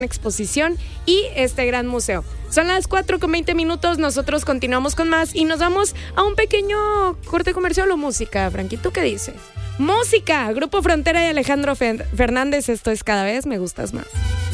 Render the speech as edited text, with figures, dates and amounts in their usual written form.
exposición y este gran museo. Son las 4:20. Nosotros continuamos con más y nos vamos a un pequeño corte comercial o música. Frankie, ¿tú qué dices? Música, Grupo Frontera y Alejandro Fernández. Esto es Cada Vez Me Gustas Más.